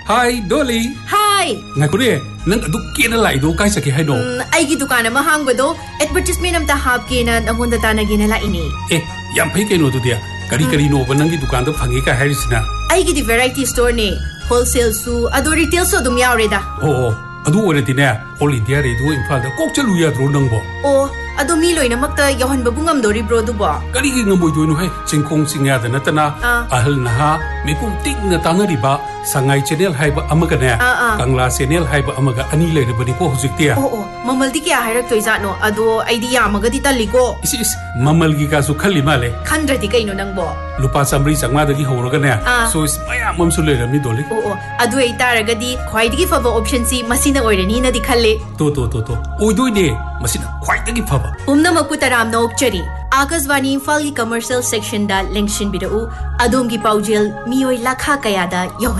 Hi, Dolly. Hi. Ngakuri, nang aduk kena lai do kai sakhe hai no. Ai gi dukan ama hangbado advertisement amta hapke na namonda tanagina la ini. Yam phai keno du dia. Kari no banang gi dukan do phangi ka harisina. Ai gi di variety store ne. Wholesale su ado retail su dum yaure da. Oh, adu ore tine. All India radio Imphal da kok chalu ya dro nang bo. Oh, ado mi loina makta yohan babu ngam dori bro du bo. Kari gi ngam boi do no hai chingkong singya da natana ahal naha mekum tik na tanari ba sangai channel hai ba amaga ne kangla channel hai ba amaga ani le bani ko hujiktia. Oh, mamal di kya hairak toi za no ado idea amaga di taliko. Is mamal gi ka su khali male. Khandra di kaino nang bo. Lupa samri sangma da gi horoga ne. So is maya mam su le rami Dolly. Oh, ado ai taraga di khwai di fava option si masina oirani na di khalle. To. Oidoi ne masina khwai da gi fava. Umna makutaram na okchari. Akasvani Imphal ki commercial section da lengshin bidau adom gi paujel mioi lakha kaya da